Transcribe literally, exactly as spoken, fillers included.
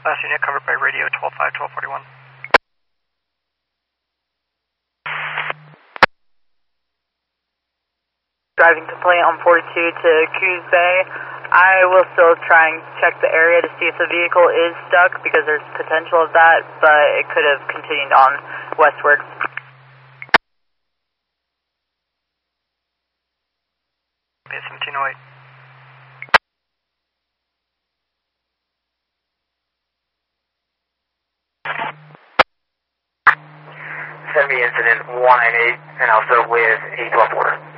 Last unit covered by radio, twelve five, twelve forty-one. Driving complaint on forty-two to Coos Bay. I will still try and check the area to see if the vehicle is stuck because there's potential of that, but it could have continued on westward. seventeen oh eight. Send me incident one nine eight and also with a twelve order.